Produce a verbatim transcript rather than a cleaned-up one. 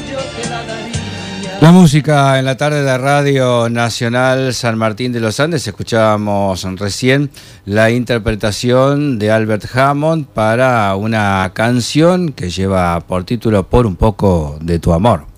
La música en la tarde de Radio Nacional San Martín de los Andes. Escuchábamos recién la interpretación de Albert Hammond para una canción que lleva por título Por un poco de tu amor.